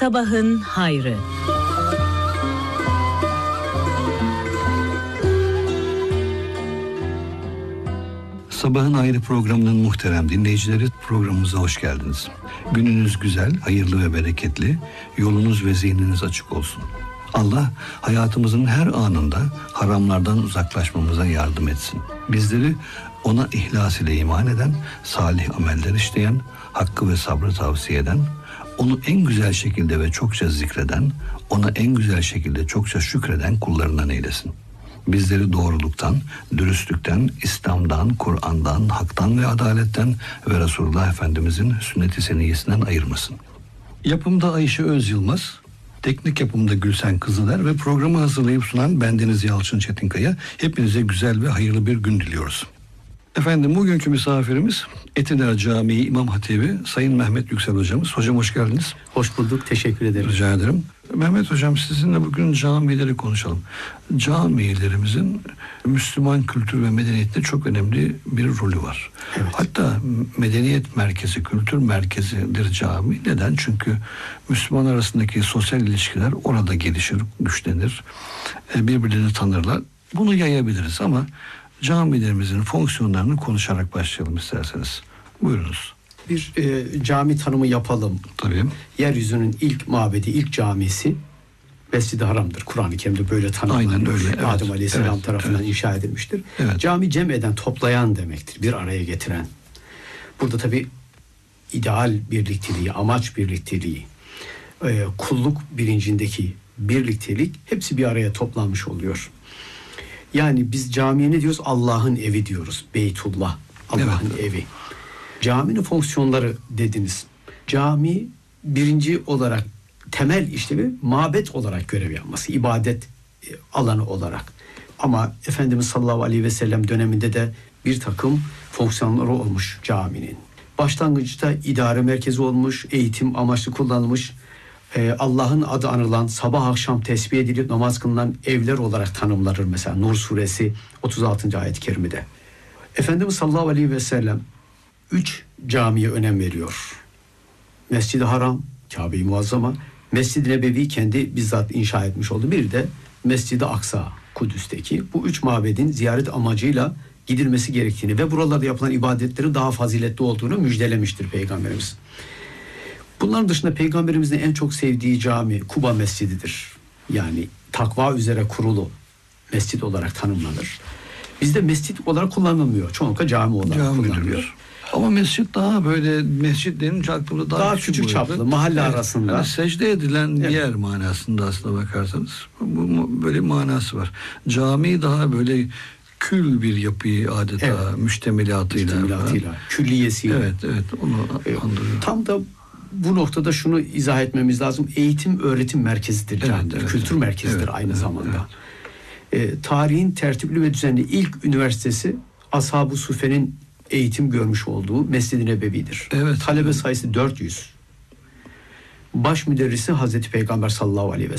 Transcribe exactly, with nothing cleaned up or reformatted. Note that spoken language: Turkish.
Sabahın hayrı. Sabahın Hayrı programının muhterem dinleyicileri, programımıza hoş geldiniz. Gününüz güzel, hayırlı ve bereketli, yolunuz ve zihniniz açık olsun. Allah hayatımızın her anında haramlardan uzaklaşmamıza yardım etsin. Bizleri ona ihlas ile iman eden, salih ameller işleyen, hakkı ve sabrı tavsiye eden, onu en güzel şekilde ve çokça zikreden, ona en güzel şekilde çokça şükreden kullarından eylesin. Bizleri doğruluktan, dürüstlükten, İslam'dan, Kur'an'dan, haktan ve adaletten ve Resulullah Efendimizin sünnet-i seniyyesinden ayırmasın. Yapımda Ayşe Öz Yılmaz, teknik yapımda Gülsen Kızıler ve programı hazırlayıp sunan bendeniz Yalçın Çetinkaya. Hepinize güzel ve hayırlı bir gün diliyoruz. Efendim, bugünkü misafirimiz Etiler Camii İmam Hatibi Sayın Mehmet Yüksel Hocamız. Hocam hoş geldiniz. Hoş bulduk, teşekkür ederim. Rica ederim. Mehmet Hocam, sizinle bugün camileri konuşalım. Camilerimizin Müslüman kültür ve medeniyette çok önemli bir rolü var. Evet. Hatta medeniyet merkezi, kültür merkezidir cami. Neden? Çünkü Müslüman arasındaki sosyal ilişkiler orada gelişir, güçlenir. Birbirlerini tanırlar. Bunu yayabiliriz ama camilerimizin fonksiyonlarını konuşarak başlayalım isterseniz. Buyurunuz. Bir e, cami tanımı yapalım. Tabii. Yeryüzünün ilk mabedi, ilk camisi Mescid-i Haram'dır. Kur'an-ı Kerim'de böyle tanımlanmış. Aynen öyle. Evet, Adem Aleyhisselam evet, tarafından evet. inşa edilmiştir. Evet. Cami cem eden, toplayan demektir. Bir araya getiren. Burada tabii ideal birlikteliği, amaç birlikteliği, e, kulluk bilincindeki birliktelik hepsi bir araya toplanmış oluyor. Yani biz camiye ne diyoruz? Allah'ın evi diyoruz. Beytullah. Allah'ın Evet. evi. Caminin fonksiyonları dediniz. Cami birinci olarak temel işlevi mabet olarak görev yapması. İbadet alanı olarak. Ama Efendimiz sallallahu aleyhi ve sellem döneminde de bir takım fonksiyonları olmuş caminin. Başlangıçta idare merkezi olmuş, eğitim amaçlı kullanılmış, Allah'ın adı anılan, sabah akşam tesbih edilip namaz kılınan evler olarak tanımlanır. Mesela Nur suresi otuz altıncı ayet-i kerimede. Efendimiz sallallahu aleyhi ve sellem üç camiye önem veriyor. Mescid-i Haram, Kabe-i Muazzama, Mescid-i Nebevi kendi bizzat inşa etmiş oldu. Bir de Mescid-i Aksa, Kudüs'teki. Bu üç mabedin ziyaret amacıyla gidilmesi gerektiğini ve buralarda yapılan ibadetlerin daha faziletli olduğunu müjdelemiştir Peygamberimiz. Bunların dışında Peygamberimizin en çok sevdiği cami Kuba Mescididir. Yani takva üzere kurulu mescid olarak tanımlanır. Bizde mescid olarak kullanılmıyor. Çoğunlukla cami olarak Cami kullanılıyor. diyor. Ama mescit daha böyle, mescit denince aklımda daha, Daha küçük, küçük çaplı, boyutlu. mahalle Evet, arasında. Yani secde edilen Evet. bir yer manasında aslında bakarsanız. Bu, bu böyle manası var. Cami daha böyle kül bir yapıyı adeta, Evet. müştemilatıyla. Müştemilatıyla, külliyesiyle. Evet, evet, onu andırıyor. Tam da bu noktada şunu izah etmemiz lazım. Eğitim öğretim merkezidir Evet, camidir. evet, Kültür evet. merkezidir Evet, aynı evet, zamanda. E, tarihin tertipli ve düzenli ilk üniversitesi Ashab-ı Suffe'nin eğitim görmüş olduğu Mescid-i Nebevi'dir. Evet. Talebe sayısı dört yüz. Baş müderrisi Hazreti Peygamber sallallahu aleyhi ve